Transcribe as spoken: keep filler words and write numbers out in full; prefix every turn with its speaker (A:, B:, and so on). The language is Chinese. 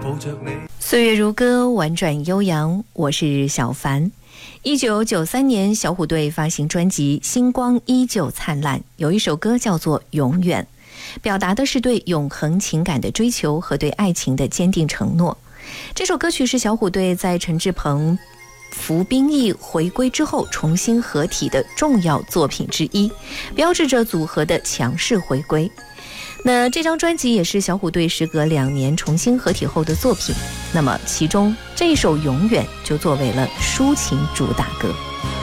A: 岁月如歌，婉转悠扬，我是小凡。一九九三年，小虎队发行专辑《星光依旧灿烂》，有一首歌叫做《永远》，表达的是对永恒情感的追求和对爱情的坚定承诺。这首歌曲是小虎队在陈志朋、服兵役回归之后重新合体的重要作品之一，标志着组合的强势回归。那这张专辑也是小虎队时隔两年重新合体后的作品，那么其中这一首《永远》就作为了抒情主打歌。